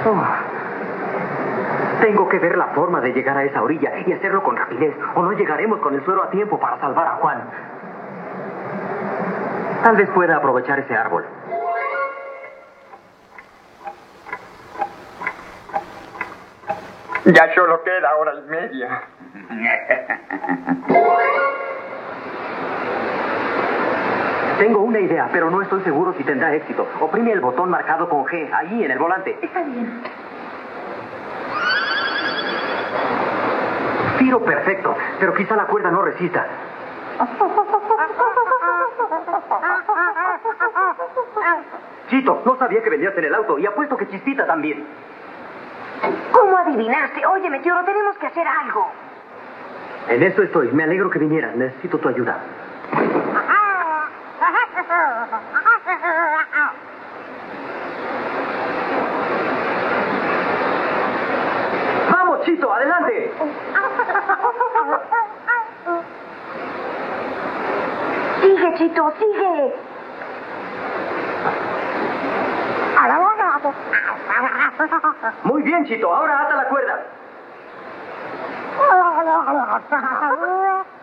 Oh. Tengo que ver la forma de llegar a esa orilla y hacerlo con rapidez, o no llegaremos con el suero a tiempo para salvar a Juan. Tal vez pueda aprovechar ese árbol. Ya solo queda hora y media. Tengo una idea, pero no estoy seguro si tendrá éxito. Oprime el botón marcado con G, ahí en el volante. Está bien. Tiro perfecto, pero quizá la cuerda no resista. Chito, no sabía que venías en el auto y apuesto que Chispita también. ¿Cómo adivinaste? Oye, Meteoro, tenemos que hacer algo. En eso estoy. Me alegro que vinieras. Necesito tu ayuda. ¡Vamos, Chito! ¡Adelante! Sigue, Chito, sigue. Muy bien, Chito. Ahora ata la cuerda.